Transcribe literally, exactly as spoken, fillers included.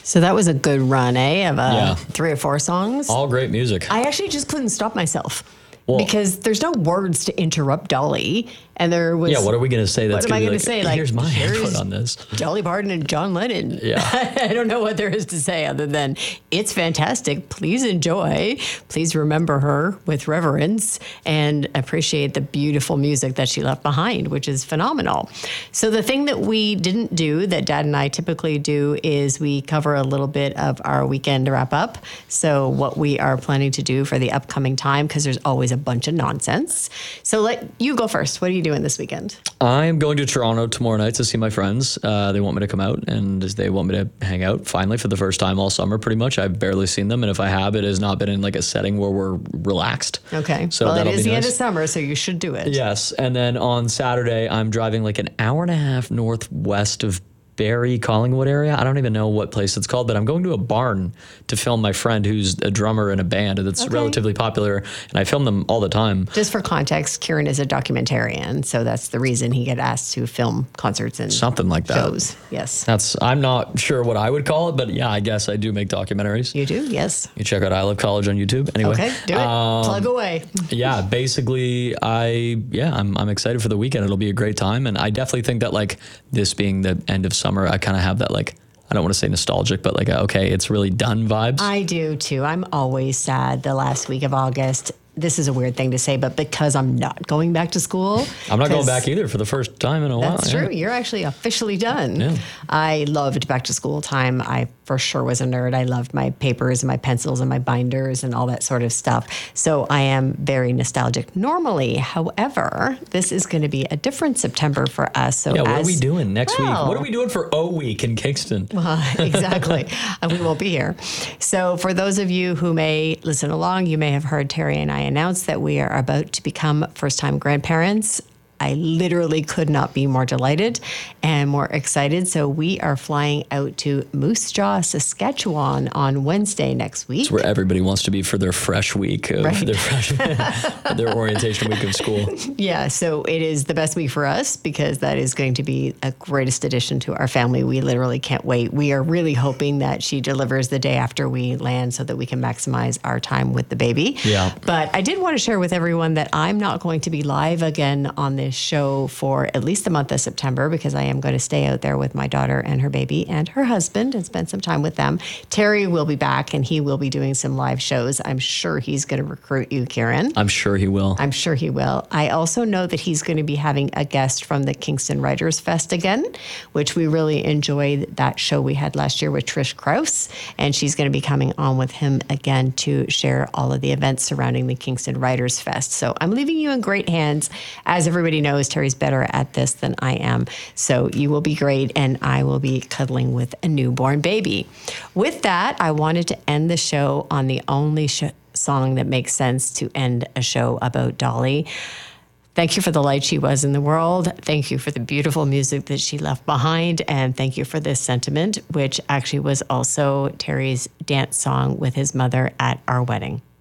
So that was a good run, eh? Of uh, Yeah. three or four songs. All great music. I actually just couldn't stop myself. Well- because there's no words to interrupt Dolly. And there was... Yeah, what are we going to say that's What am I going going to to say? Like, here's my here's input on this. Dolly Parton and John Lennon. Yeah. I don't know what there is to say other than it's fantastic. Please enjoy. Please remember her with reverence and appreciate the beautiful music that she left behind, which is phenomenal. So the thing that we didn't do that Dad and I typically do is we cover a little bit of our weekend wrap up. So what we are planning to do for the upcoming time, because there's always a bunch of nonsense. So let you go first. What are you doing this weekend? I'm going to Toronto tomorrow night to see my friends. Uh, they want me to come out, and they want me to hang out finally for the first time all summer, pretty much. I've barely seen them, and if I have, it has not been in like a setting where we're relaxed. Okay. So well, it that'll is be the nice. end of summer, so you should do it. Yes, and then on Saturday, I'm driving like an hour and a half northwest of Barrie, Collingwood area. I don't even know what place it's called, but I'm going to a barn to film my friend who's a drummer in a band that's Okay. relatively popular, and I film them all the time. Just for context, Kieran is a documentarian, so that's the reason he get asked to film concerts and Something like that. shows. Yes. That's I'm not sure what I would call it, but yeah, I guess I do make documentaries. You do? Yes. You check out I Love College on YouTube. Anyway, Okay, do it. um, Plug away. yeah, basically, I yeah, I'm I'm excited for the weekend. It'll be a great time, and I definitely think that like this being the end of summer, I kind of have that like I don't want to say nostalgic, but like a, okay, it's really done vibes. I do too. I'm always sad the last week of August. This is a weird thing to say, but because I'm not going back to school. I'm not going 'cause back either for the first time in a while. That's yeah. true. You're actually officially done. Yeah. I loved back to school time. I for sure was a nerd. I loved my papers and my pencils and my binders and all that sort of stuff. So I am very nostalgic normally. However, this is going to be a different September for us. So Yeah, what as, are we doing next week? well, What are we doing for O Week in Kingston? Uh, exactly. And we won't be here. So for those of you who may listen along, you may have heard Terry and I announce that we are about to become first-time grandparents. I literally could not be more delighted and more excited. So we are flying out to Moose Jaw, Saskatchewan on Wednesday next week. It's where everybody wants to be for their fresh week of Right. their fresh, their orientation week of school. Yeah, so it is the best week for us because that is going to be a greatest addition to our family. We literally can't wait. We are really hoping that she delivers the day after we land so that we can maximize our time with the baby. Yeah. But I did want to share with everyone that I'm not going to be live again on this show for at least the month of September because I am going to stay out there with my daughter and her baby and her husband and spend some time with them. Terry will be back and he will be doing some live shows. I'm sure he's going to recruit you, Kieran. I'm sure he will. I'm sure he will. I also know that he's going to be having a guest from the Kingston Writers Fest again, which we really enjoyed that show we had last year with Trish Krause. And she's going to be coming on with him again to share all of the events surrounding the Kingston Writers Fest. So I'm leaving you in great hands. As everybody knows, Terry's better at this than I am. So you will be great, and I will be cuddling with a newborn baby. With that, I wanted to end the show on the only sh- song that makes sense to end a show about Dolly. Thank you for the light she was in the world. Thank you for the beautiful music that she left behind. And thank you for this sentiment, which actually was also Terry's dance song with his mother at our wedding.